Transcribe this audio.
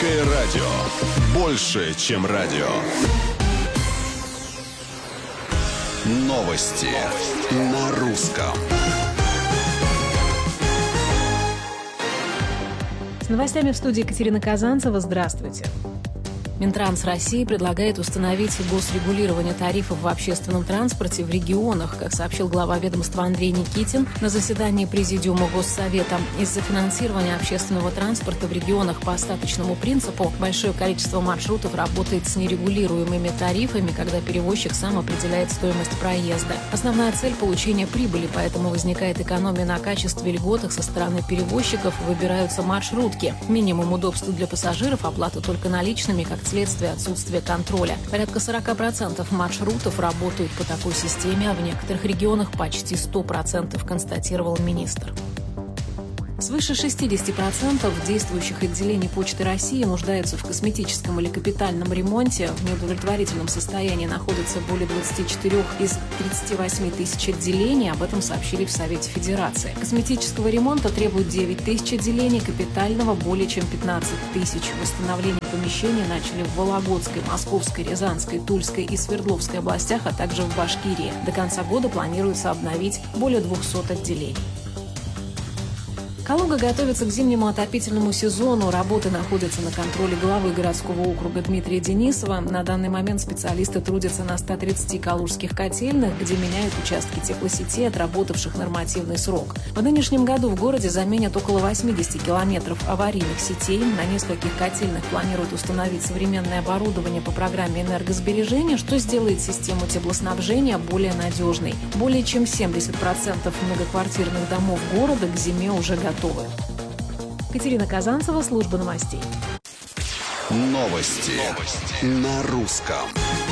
Русское радио. Больше, чем радио. Новости на русском. С новостями в студии Екатерина Казанцева. Здравствуйте. Минтранс России предлагает установить госрегулирование тарифов в общественном транспорте в регионах, как сообщил глава ведомства Андрей Никитин на заседании Президиума Госсовета. Из-за финансирования общественного транспорта в регионах по остаточному принципу большое количество маршрутов работает с нерегулируемыми тарифами, когда перевозчик сам определяет стоимость проезда. Основная цель – получение прибыли, поэтому возникает экономия на качестве и льготах со стороны перевозчиков, выбираются маршрутки. Минимум удобств для пассажиров, оплата только наличными, как вследствие отсутствия контроля. Порядка 40% маршрутов работают по такой системе, а в некоторых регионах почти 100%, констатировал министр. Свыше 60% действующих отделений Почты России нуждаются в косметическом или капитальном ремонте. В неудовлетворительном состоянии находятся более 24 из 38 тысяч отделений. Об этом сообщили в Совете Федерации. Косметического ремонта требуют 9 тысяч отделений, капитального более чем 15 тысяч. Восстановление помещений начали в Вологодской, Московской, Рязанской, Тульской и Свердловской областях, а также в Башкирии. До конца года планируется обновить более 200 отделений. Калуга готовится к зимнему отопительному сезону. Работы находятся на контроле главы городского округа Дмитрия Денисова. На данный момент специалисты трудятся на 130 калужских котельных, где меняют участки теплосетей, отработавших нормативный срок. В нынешнем году в городе заменят около 80 километров аварийных сетей. На нескольких котельных планируют установить современное оборудование по программе энергосбережения, что сделает систему теплоснабжения более надежной. Более чем 70% многоквартирных домов города к зиме уже готовы. Екатерина Казанцева, служба новостей. Новости на русском.